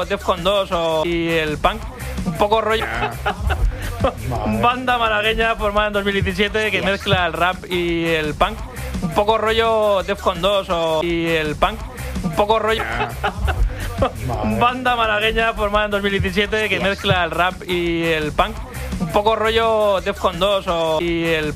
rollo Defcon 2 y el punk, un poco rollo banda malagueña formada en 2017 que mezcla el rap y el punk, un poco rollo Defcon 2 y el punk, un poco rollo banda malagueña formada en 2017 que mezcla el rap y el punk, un poco rollo Defcon 2 y el